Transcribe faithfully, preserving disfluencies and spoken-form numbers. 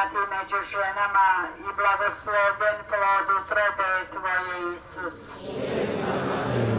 ti među ženama i blagoslovljen plod utrobe Tvoje, Isus.